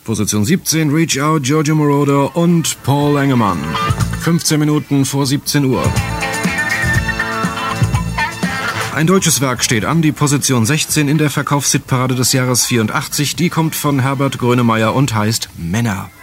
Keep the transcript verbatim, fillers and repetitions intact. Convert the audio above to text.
Position siebzehn, Reach Out, Giorgio Moroder und Paul Engemann. fünfzehn Minuten vor siebzehn Uhr. Ein deutsches Werk steht an, die Position sechzehn in der Verkaufshitparade des Jahres vierundachtzig. Die kommt von Herbert Grönemeyer und heißt Männer.